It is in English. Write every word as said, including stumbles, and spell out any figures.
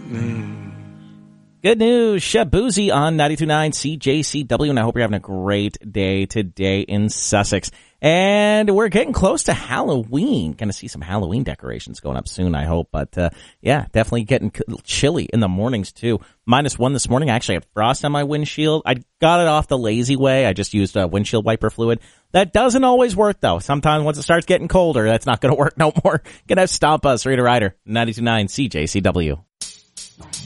Mm. Good news, Shabuzi on ninety-two point nine C J C W, and I hope you're having a great day today in Sussex. And we're getting close to Halloween. Going to see some Halloween decorations going up soon, I hope. But, uh, yeah, definitely getting chilly in the mornings, too. Minus one this morning. I actually had frost on my windshield. I got it off the lazy way. I just used uh, windshield wiper fluid. That doesn't always work, though. Sometimes once it starts getting colder, that's not going to work no more. Gonna have Stomp Us, Rita Ryder, ninety-two point nine C J C W.